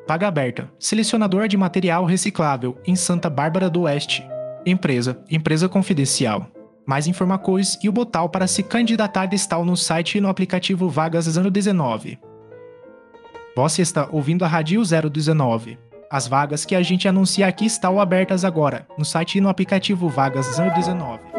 Vaga aberta. Selecionador de material reciclável em Santa Bárbara do Oeste. Empresa confidencial. Mais informações e o botão para se candidatar estão no site e no aplicativo Vagas 019. Você está ouvindo a Rádio 019. As vagas que a gente anuncia aqui estão abertas agora, no site e no aplicativo Vagas 019.